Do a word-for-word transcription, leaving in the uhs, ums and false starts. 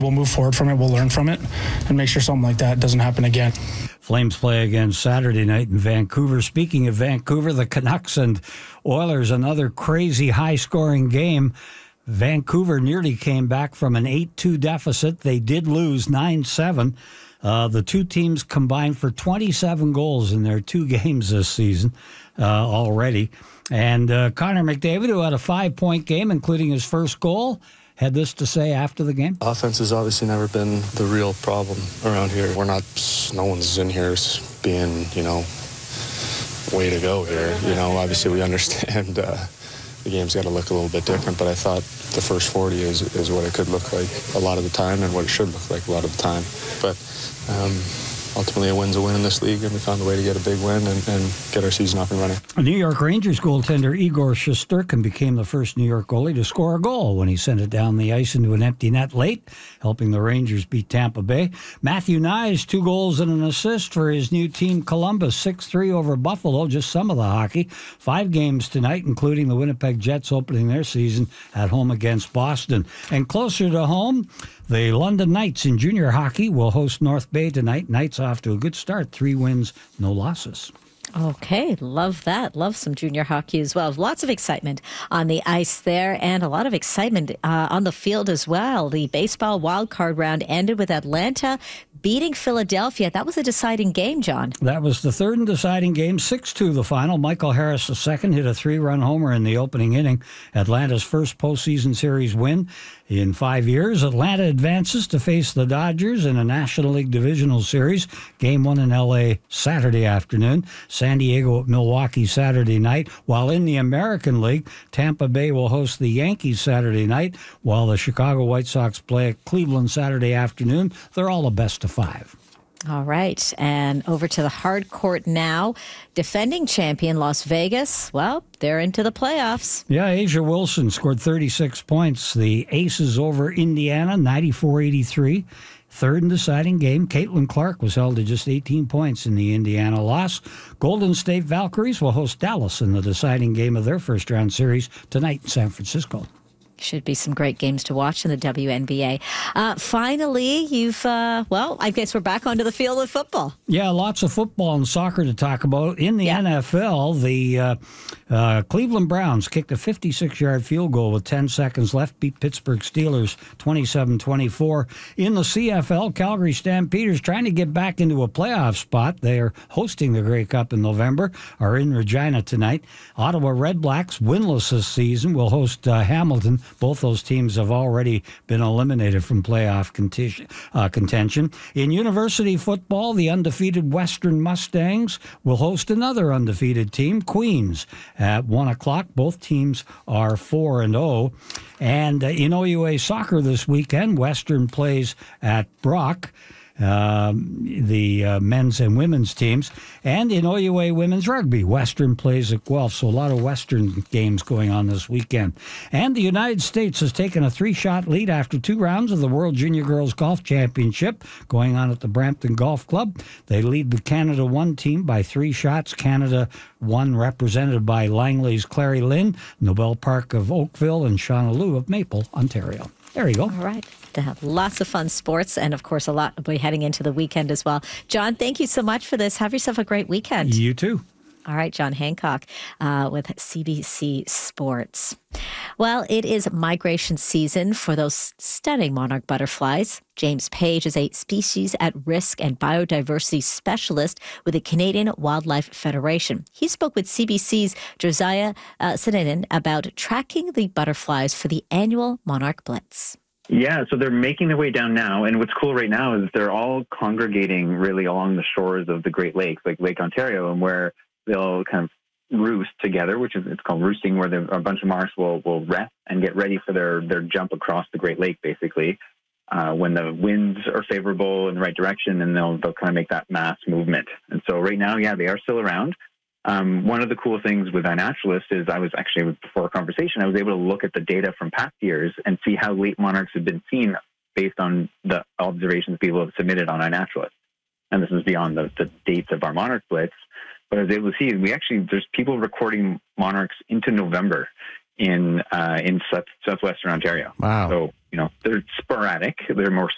We'll move forward from it, we'll learn from it, and make sure something like that doesn't happen again. Flames play again Saturday night in Vancouver. Speaking of Vancouver, the Canucks and Oilers, another crazy high-scoring game. Vancouver nearly came back from an eight two deficit. They did lose nine seven. Uh, the two teams combined for twenty-seven goals in their two games this season uh, already. And uh, Connor McDavid, who had a five-point game, including his first goal, had this to say after the game. Offense has obviously never been the real problem around here. We're not, no one's in here being, you know, way to go here. You know, obviously we understand uh, the game's got to look a little bit different, but I thought the first forty is, is what it could look like a lot of the time and what it should look like a lot of the time. But um, ultimately a win's a win in this league, and we found a way to get a big win and, and get our season up and running. New York Rangers goaltender Igor Shesterkin became the first New York goalie to score a goal when he sent it down the ice into an empty net late, helping the Rangers beat Tampa Bay. Matthew Nyes, two goals and an assist for his new team Columbus, six three over Buffalo, just some of the hockey. Five games tonight, including the Winnipeg Jets opening their season at home against Boston. And closer to home, the London Knights in junior hockey will host North Bay tonight. Knights off to a good start. Three wins, no losses. Okay, love that. Love some junior hockey as well. Lots of excitement on the ice there and a lot of excitement uh, on the field as well. The baseball wildcard round ended with Atlanta beating Philadelphia. That was a deciding game, John. That was the third and deciding game, six two the final. Michael Harris the second hit a three-run homer in the opening inning. Atlanta's first postseason series win in five years. Atlanta advances to face the Dodgers in a National League Divisional Series. Game one in L A Saturday afternoon. San Diego at Milwaukee Saturday night. While in the American League, Tampa Bay will host the Yankees Saturday night, while the Chicago White Sox play at Cleveland Saturday afternoon. They're all a best of five. All right, and over to the hard court now. Defending champion Las Vegas, well, they're into the playoffs. Yeah, Asia Wilson scored thirty-six points. The Aces over Indiana, ninety-four eighty-three. Third and deciding game, Caitlin Clark was held to just eighteen points in the Indiana loss. Golden State Valkyries will host Dallas in the deciding game of their first-round series tonight in San Francisco. Should be some great games to watch in the W N B A. Uh, finally, you've, uh, well, I guess we're back onto the field of football. Yeah, lots of football and soccer to talk about. In the yeah. N F L, the uh, uh, Cleveland Browns kicked a fifty-six-yard field goal with ten seconds left, beat Pittsburgh Steelers twenty-seven twenty-four. In the C F L, Calgary Stampeders trying to get back into a playoff spot. They are hosting the Grey Cup in November, are in Regina tonight. Ottawa Red Blacks, winless this season, will host uh, Hamilton. Both those teams have already been eliminated from playoff conti- uh, contention. In university football, the undefeated Western Mustangs will host another undefeated team, Queens, at one o'clock. Both teams are four and oh. And uh, in O U A soccer this weekend, Western plays at Brock. Um, the uh, men's and women's teams. And in O U A women's rugby, Western plays at Guelph. So a lot of Western games going on this weekend. And the United States has taken a three-shot lead after two rounds of the World Junior Girls Golf Championship going on at the Brampton Golf Club. They lead the Canada one team by three shots. Canada one represented by Langley's Clary Lynn, Nobel Park of Oakville, and Shauna Liu of Maple, Ontario. There you go. All right. To have lots of fun sports and, of course, a lot will be heading into the weekend as well. John, thank you so much for this. Have yourself a great weekend. You too. All right, John Hancock uh, with C B C Sports. Well, it is migration season for those stunning monarch butterflies. James Page is a species at risk and biodiversity specialist with the Canadian Wildlife Federation. He spoke with C B C's Josiah uh, Sinanen about tracking the butterflies for the annual Monarch Blitz. Yeah, so they're making their way down now. And what's cool right now is they're all congregating really along the shores of the Great Lakes, like Lake Ontario, and where they'll kind of roost together, which is it's called roosting, where the, a bunch of monarchs will, will rest and get ready for their, their jump across the Great Lake, basically, uh, when the winds are favorable in the right direction, and they'll, they'll kind of make that mass movement. And so right now, yeah, they are still around. Um, one of the cool things with iNaturalist is I was actually, before our conversation, I was able to look at the data from past years and see how late monarchs have been seen based on the observations people have submitted on iNaturalist. And this is beyond the, the dates of our Monarch Blitz. But I was able to see, we actually, there's people recording monarchs into November in uh, in south, southwestern Ontario. Wow. So, you know, they're sporadic. They're more